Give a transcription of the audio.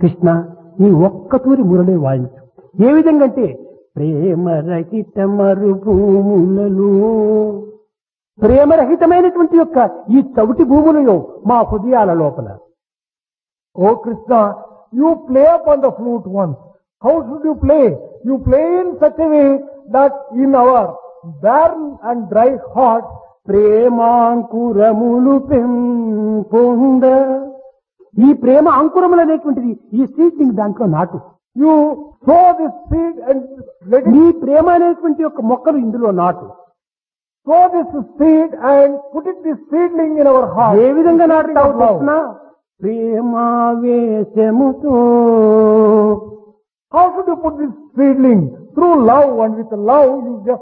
కృష్ణ నీ ఒక్కతూరి మురళి వాయించు. ఏ విధంగా అంటే ప్రేమరహిత మరుభూములలో, ప్రేమరహితమైనటువంటి యొక్క ఈ చవిటి భూములలో మా హృదయాల లోపల. Oh Krishna, you play upon the flute once. How should you play? You play in such a way that in our barren and dry hearts, ప్రేమాంకురములు పెంపొంద, ఈ ప్రేమ అంకురములు అనేటువంటిది ఈ సీడ్లింగ్ దాంట్లో నాటు. you sow this seed and let ఈ it ప్రేమ అనేటువంటి యొక్క మొక్కలు ఇందులో నాటు. sow this seed and put it this seedling in our heart. ఏ విధంగా Seed నాటుతావు of love. Krishna? ప్రేమావేశముతో. How should you put this seedling? Through love, and with love you just